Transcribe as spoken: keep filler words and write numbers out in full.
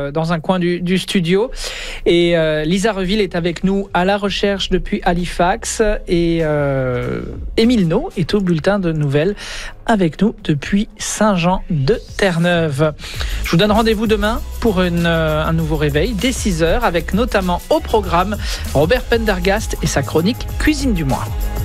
euh, dans un coin du, du studio. Et euh, Lisa Reville est avec nous à la recherche depuis Halifax. Et euh, Émile No est au bulletin de nouvelles avec nous depuis Saint-Jean-de-Terre-Neuve. Je vous donne rendez-vous demain pour une, euh, un nouveau réveil dès six heures avec notamment au programme Robert Pendergast et sa chronique Cuisine du mois.